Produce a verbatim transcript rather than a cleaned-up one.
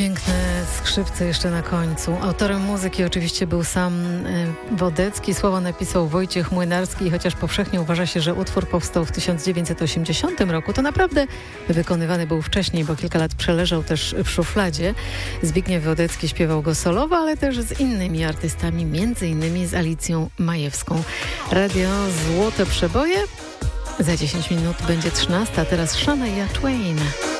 piękne skrzypce jeszcze na końcu. Autorem muzyki oczywiście był sam Wodecki. Słowo napisał Wojciech Młynarski i chociaż powszechnie uważa się, że utwór powstał w tysiąc dziewięćset osiemdziesiątym roku, to naprawdę wykonywany był wcześniej, bo kilka lat przeleżał też w szufladzie. Zbigniew Wodecki śpiewał go solowo, ale też z innymi artystami, między innymi z Alicją Majewską. Radio Złote Przeboje. Za dziesięć minut będzie trzynasta, teraz Shania Twain.